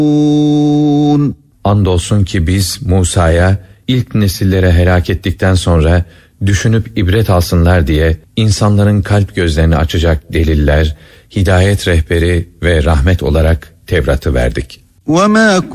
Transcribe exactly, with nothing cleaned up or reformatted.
Andolsun ki biz Musa'ya ilk nesillere helak ettikten sonra düşünüp ibret alsınlar diye insanların kalp gözlerini açacak deliller, hidayet rehberi ve rahmet olarak Tevrat'ı verdik. وَمَا